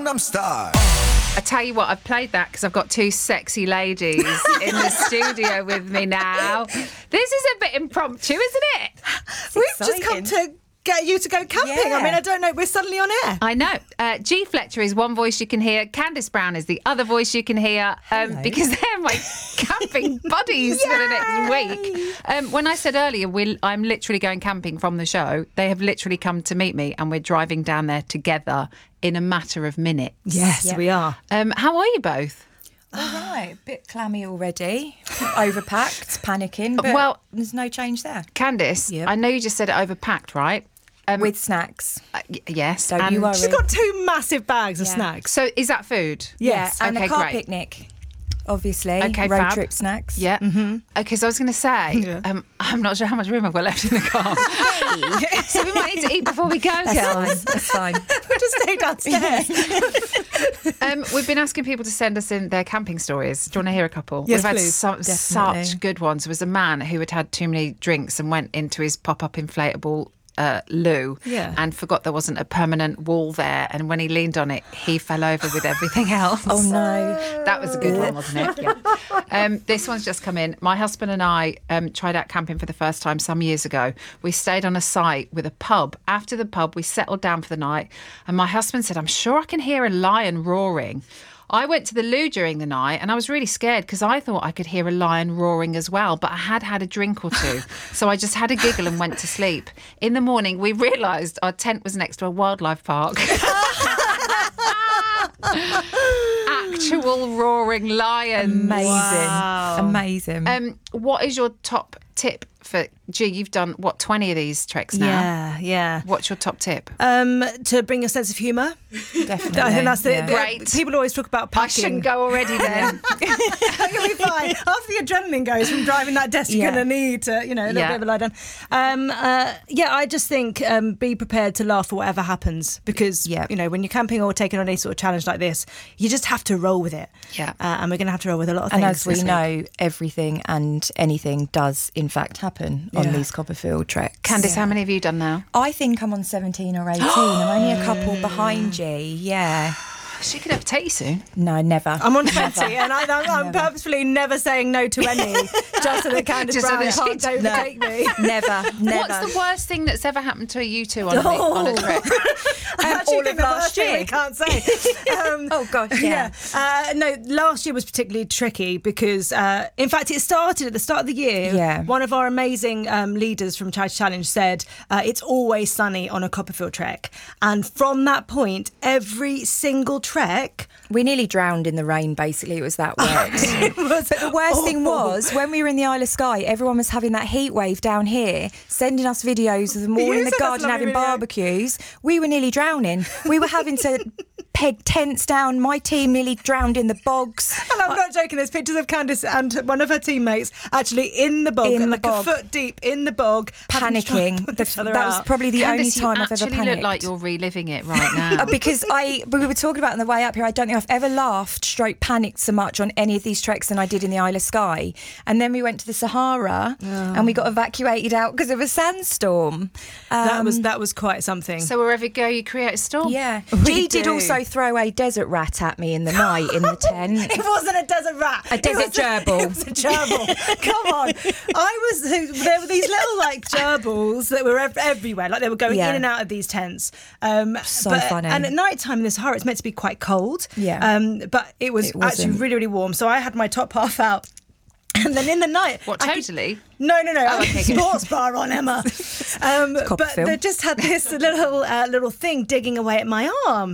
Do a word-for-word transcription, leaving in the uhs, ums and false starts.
Gangnam Style. I tell you what, I've played that because I've got two sexy ladies in the studio with me now. This is a bit impromptu, isn't it? We've exciting. just come to get you to go camping. Yeah. I mean, I don't know. We're suddenly on air. I know. Uh, G Fletcher is one voice you can hear. Candice Brown is the other voice you can hear um, Hello. because they're my camping buddies for the next week. Um, when I said earlier, we're, I'm literally going camping from the show, they have literally come to meet me and we're driving down there together in a matter of minutes. Yes, Yep. we are. Um, how are you both? All right, a bit clammy already, overpacked, panicking, but Well- there's no change there. Candice, Yep. I know you just said it overpacked, right? Um, With snacks. uh, y- yes. Don't you and- worry. She's got two massive bags of Yeah. snacks. So is that food? Yes. Yeah, and Okay, a car great. picnic, obviously. Okay, road fab. trip snacks. Yeah. Mm-hmm. Okay, so I was going to say, Yeah. um, I'm not sure how much room I've got left in the car. So we might need to eat before we go, That's girls. fine. That's fine. We'll just stay downstairs. Um, we've been asking people to send us in their camping stories. Do you want to hear a couple? Yes, we've had please. so, Definitely. such good ones. There was a man who had had too many drinks and went into his pop-up inflatable uh, loo Yeah. and forgot there wasn't a permanent wall there. And when he leaned on it, he fell over with everything else. Oh, no. That was a good one, wasn't it? Yeah. Um, this one's just come in. My husband and I um, tried out camping for the first time some years ago. We stayed on a site with a pub. After the pub, we settled down for the night, and my husband said, "I'm sure I can hear a lion roaring." I went to the loo during the night and I was really scared because I thought I could hear a lion roaring as well, but I had had a drink or two. So I just had a giggle and went to sleep. In the morning, we realised our tent was next to a wildlife park. Actual roaring lions. Amazing. Wow. Amazing. Um, what is your top tip for, G, you've done, what, twenty of these treks now? Yeah, yeah. What's your top tip? Um, to bring a sense of humour. Definitely. I think that's the, yeah. the- Great. People always talk about packing. I shouldn't go already then. You'll be fine. After the adrenaline goes from driving that desk, you're Yeah. going to need to, you know, a little Yeah. bit of a lie down. Um, uh, yeah, I just think um, be prepared to laugh at whatever happens because, Yeah. you know, when you're camping or taking on any sort of challenge like this, you just have to roll with it. Yeah. Uh, and we're going to have to roll with a lot of And things. as we this week. know, everything and anything does in fact happen on Yeah. these Copperfield treks. Candice, how many have you done now? I think I'm on seventeen or eighteen. I'm only a couple behind you. Yeah. She could overtake you soon. No, never. I'm on twenty and I, I'm, I'm purposefully never saying no to any just so that Candice Just so Brown that she- can't overtake me. Never, never. What's the worst thing that's ever happened to you two on a, on a trip? I actually all think of the last worst thing year. we can't say. Um, Oh, gosh, yeah. Uh, no, last year was particularly tricky because, uh, in fact, it started at the start of the year. Yeah. One of our amazing um, leaders from Charity Challenge said, uh, it's always sunny on a Copperfield trek. And from that point, every single trek... We nearly drowned in the rain, basically. It was that wet. it was But the worst thing awful. was, when we were in the Isle of Skye, everyone was having that heat wave down here, sending us videos of them all You in the sent us a garden lovely having video. barbecues. We were nearly drowning. We were having to peg tents down. My team nearly drowned in the bogs. And I'm not joking, there's pictures of Candice and one of her teammates actually in the bog, In the like bog. a foot deep in the bog. having to try and Panicking. pull The- each other that was out. probably the only Candice, you time I've ever actually panicked. look like you're reliving it right now. Uh, because I, we were talking about on the way up here, I don't think I've ever laughed, stroke panicked so much on any of these treks than I did in the Isle of Skye. And then we went to the Sahara and we got evacuated out because of a sandstorm. that Um, was that was quite something. So wherever you go, you create a storm. Yeah. We G did do. also throw a desert rat at me in the night in the tent. It wasn't a desert rat. A It desert was gerbil. It was a gerbil. Come on. I was. There were these little like gerbils that were ev- everywhere. Like they were going Yeah. in and out of these tents. Um, So but- funny. And at night time in the Sahara, it's meant to be quite cold. Yeah. Um, but it was It actually wasn't. really, really warm. So I had my top half out. And then in the night, What, I could- totally? no, no, no. Oh, okay, good. Sports bar on, Emma. Um, but Copperfield. they just had this little uh, little thing digging away at my arm.